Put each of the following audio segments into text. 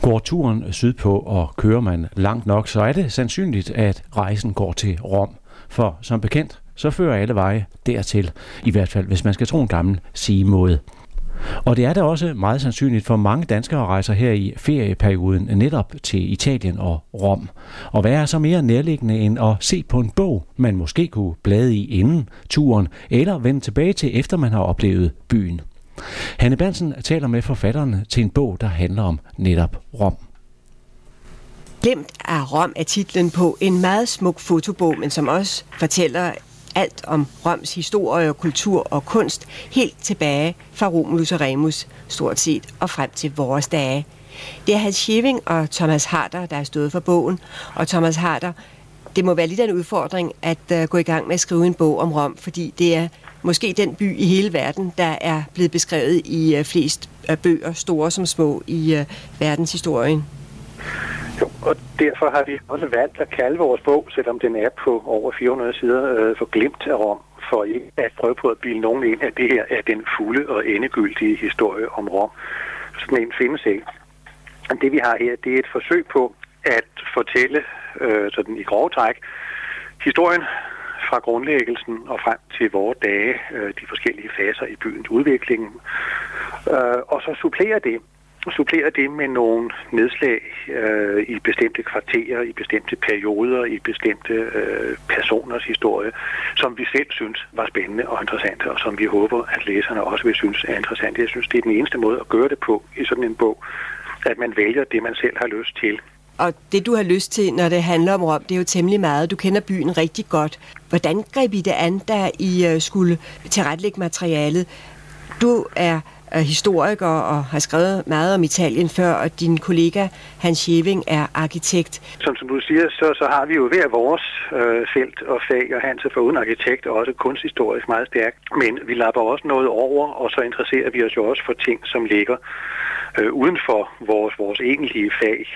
Går turen sydpå, og kører man langt nok, så er det sandsynligt, at rejsen går til Rom. For som bekendt, så fører alle veje dertil. I hvert fald, hvis man skal tro en gammel sigemåde. Og det er da også meget sandsynligt, for mange danskere rejser her i ferieperioden netop til Italien og Rom. Og hvad er så mere nærliggende end at se på en bog, man måske kunne blade i inden turen, eller vende tilbage til, efter man har oplevet byen. Hanne Berntsen taler med forfatteren til en bog, der handler om netop Rom. Glimt af Rom er titlen på en meget smuk fotobog, men som også fortæller alt om Roms historie og kultur og kunst, helt tilbage fra Romulus og Remus, stort set, og frem til vores dage. Det er Hans Scheving og Thomas Harder, der har stået for bogen, og Thomas Harder, det må være lidt af en udfordring at gå i gang med at skrive en bog om Rom, fordi det er måske den by i hele verden, der er blevet beskrevet i flest bøger, store som små, i verdenshistorien. Jo, og derfor har vi også valgt at kalde vores bog, selvom den er på over 400 sider, for Glimt af Rom, for ikke at prøve på at bilde nogen ind, at det her er den fulde og endegyldige historie om Rom. Sådan en findes ikke. Det vi har her, det er et forsøg på at fortælle sådan i grove træk historien fra grundlæggelsen og frem til vore dage, de forskellige faser i byens udvikling, og så supplerer det med nogle nedslag i bestemte kvarterer, i bestemte perioder, i bestemte personers historie, som vi selv synes var spændende og interessante, og som vi håber, at læserne også vil synes er interessante. Jeg synes, det er den eneste måde at gøre det på i sådan en bog, at man vælger det, man selv har lyst til. Og det, du har lyst til, når det handler om Rom, det er jo temmelig meget. Du kender byen rigtig godt. Hvordan greb I det an, da I skulle tilrettelægge materialet? Du er historiker og har skrevet meget om Italien før, og din kollega Hans Scheving er arkitekt. Som du siger, så har vi jo hver vores felt og fag, og Hans er foruden arkitekt og også kunsthistorisk meget stærkt. Men vi lapper også noget over, og så interesserer vi os jo også for ting, som ligger uden for vores egentlige fag.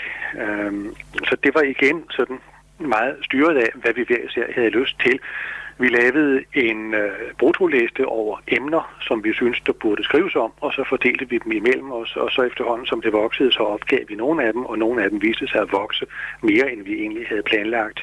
Så det var igen sådan meget styret af, hvad vi hver især havde lyst til. Vi lavede en brutoliste over emner, som vi synes der burde skrives om, og så fordelte vi dem imellem os, og så efterhånden, som det voksede, så opgav vi nogle af dem, og nogle af dem viste sig at vokse mere, end vi egentlig havde planlagt.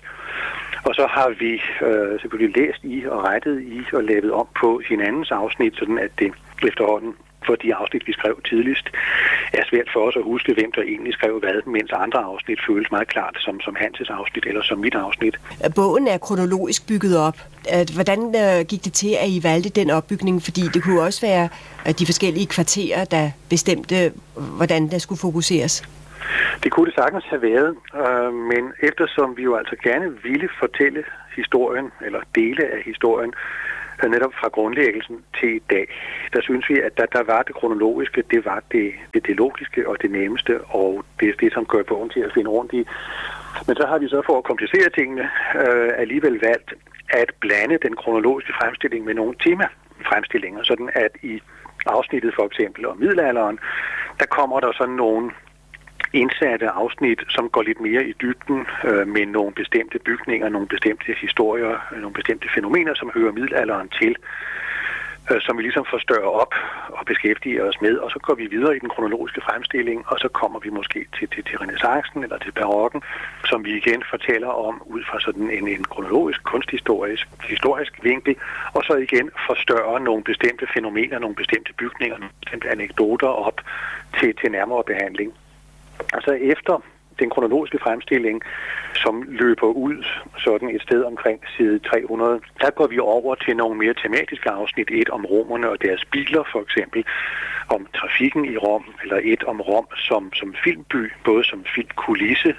Og så har vi selvfølgelig læst i og rettet i og lavet om på hinandens afsnit, sådan at det efterhånden for de afsnit, vi skrev tidligst, er svært for os at huske, hvem der egentlig skrev hvad, mens andre afsnit føles meget klart som Hanses afsnit eller som mit afsnit. Bogen er kronologisk bygget op. Hvordan gik det til, at I valgte den opbygning? Fordi det kunne også være de forskellige kvarterer, der bestemte, hvordan der skulle fokuseres. Det kunne det sagtens have været, men eftersom vi jo altså gerne ville fortælle historien, eller dele af historien, netop fra grundlæggelsen til i dag, der synes vi, at der var det kronologiske, det var det logiske og det nemmeste, og det er det, som gør bogen til at finde rundt i. Men så har vi så for at komplicere tingene alligevel valgt at blande den kronologiske fremstilling med nogle temafremstillinger, sådan at i afsnittet for eksempel om middelalderen, der kommer der sådan nogle indsatte afsnit, som går lidt mere i dybden med nogle bestemte bygninger, nogle bestemte historier, nogle bestemte fænomener, som hører middelalderen til, som vi ligesom får større op og beskæftiger os med, og så går vi videre i den kronologiske fremstilling, og så kommer vi måske til renæssancen eller til barokken, som vi igen fortæller om ud fra sådan en kronologisk, kunsthistorisk vinkel, og så igen forstørrer nogle bestemte fænomener, nogle bestemte bygninger, nogle bestemte anekdoter op til nærmere behandling. Altså efter den kronologiske fremstilling, som løber ud sådan et sted omkring side 300, der går vi over til nogle mere tematiske afsnit. Et om romerne og deres biler for eksempel, om trafikken i Rom, eller et om Rom som filmby, både som filmkulisse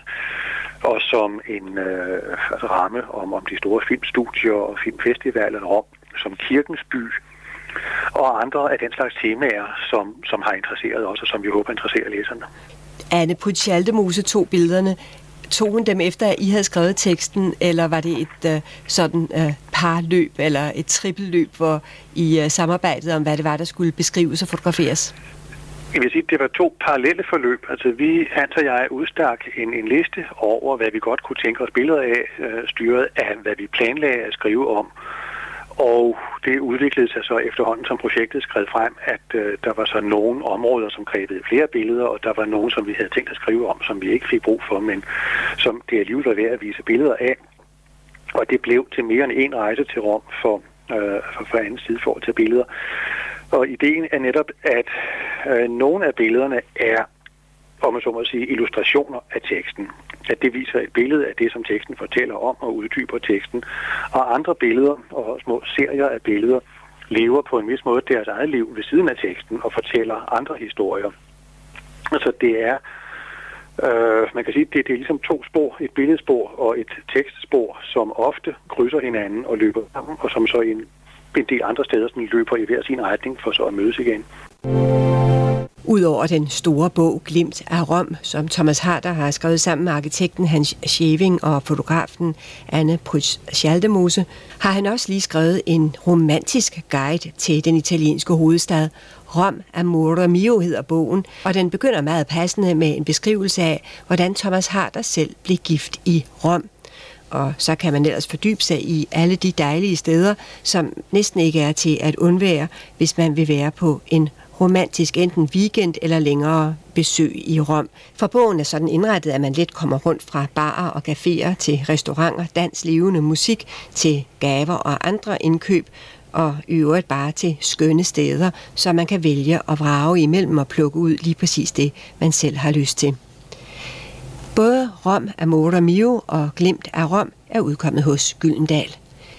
og som en ramme om de store filmstudier og filmfestivaler, Rom som kirkens by, og andre af den slags temaer, som har interesseret os, og som vi håber interesserer læserne. Anne Puig Schaldemose tog billederne. Tog hun dem efter, at I havde skrevet teksten, eller var det et parløb eller et trippelløb, hvor I samarbejdede om, hvad det var, der skulle beskrives og fotograferes? Jeg vil sige, at det var 2 parallelle forløb. Altså Hans og jeg udstak en liste over, hvad vi godt kunne tænke os billeder af, styret af, hvad vi planlagde at skrive om. Og det udviklede sig så efterhånden, som projektet skred frem, at der var så nogle områder, som krævede flere billeder, og der var nogle, som vi havde tænkt at skrive om, som vi ikke fik brug for, men som det alligevel var værd at vise billeder af. Og det blev til mere end en rejse til Rom for anden side for at tage billeder. Og ideen er netop, at nogle af billederne er, om man så må sige, illustrationer af teksten. At det viser et billede af det, som teksten fortæller om og uddyber teksten. Og andre billeder og små serier af billeder lever på en vis måde deres eget liv ved siden af teksten og fortæller andre historier. Altså det er, man kan sige, det er ligesom to spor, et billedspor og et tekstspor, som ofte krydser hinanden og løber sammen, og som så en del andre steder sådan løber i hver sin retning for så at mødes igen. Udover den store bog Glimt af Rom, som Thomas Harder har skrevet sammen med arkitekten Hans Schæving og fotografen Anne Prytz Schaldemose, har han også lige skrevet en romantisk guide til den italienske hovedstad. Rom Amore Mio hedder bogen, og den begynder meget passende med en beskrivelse af, hvordan Thomas Harder selv blev gift i Rom. Og så kan man ellers fordybe sig i alle de dejlige steder, som næsten ikke er til at undvære, hvis man vil være på en romantisk enten weekend eller længere besøg i Rom. For bogen er sådan indrettet, at man let kommer rundt fra barer og caféer til restauranter, dans, levende musik, til gaver og andre indkøb, og i øvrigt bare til skønne steder, så man kan vælge at vrage imellem og plukke ud lige præcis det, man selv har lyst til. Både Rom Amore Mio og Glimt af Rom er udkommet hos Gyldendal.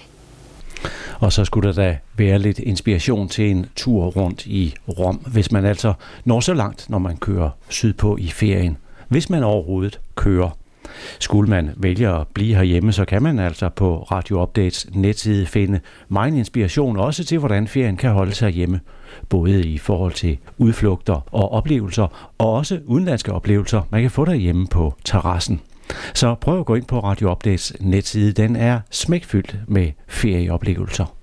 Og så skulle der da være lidt inspiration til en tur rundt i Rom, hvis man altså når så langt, når man kører sydpå i ferien. Hvis man overhovedet kører. Skulle man vælge at blive herhjemme, så kan man altså på Radio Updates netside finde meget inspiration også til, hvordan ferien kan holde sig hjemme. Både i forhold til udflugter og oplevelser, og også udenlandske oplevelser, man kan få derhjemme på terrassen. Så prøv at gå ind på Radio Updates netside. Den er smækfyldt med ferieoplevelser.